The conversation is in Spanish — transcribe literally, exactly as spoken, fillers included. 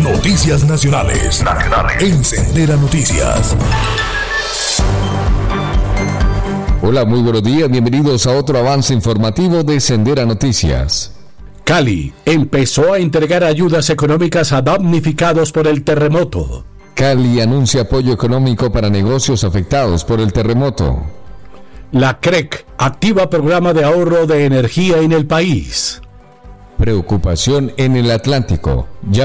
Noticias Nacionales. Nacionales. En Sendera Noticias. Hola, muy buenos días. Bienvenidos a otro avance informativo de Sendera Noticias. Cali empezó a entregar ayudas económicas a damnificados por el terremoto. Cali anuncia apoyo económico para negocios afectados por el terremoto. La C R E C activa programa de ahorro de energía en el país. Preocupación en el Atlántico. Ya